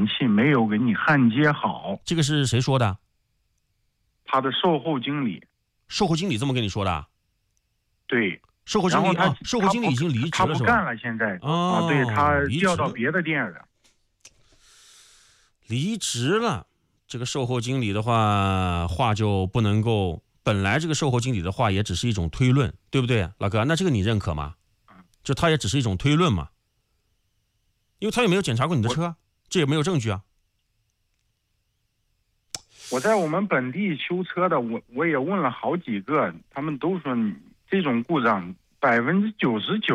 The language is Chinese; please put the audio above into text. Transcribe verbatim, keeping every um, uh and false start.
气没有给你焊接好。 这个是谁说的？ 他的售后经理。 售后经理这么跟你说的？ 对。 售后经理啊，售后经理已经离职了是吧？ 他不干了，现在哦、 啊，对他调到别的店了。 离职了，这个售后经理的话话就不能够，本来这个售后经理的话也只是一种推论，对不对，老哥？那这个你认可吗？就他也只是一种推论嘛，因为他也没有检查过你的车，这也没有证据啊。 我在我们本地修车的，我我也问了好几个，他们都说这种故障百分之九十九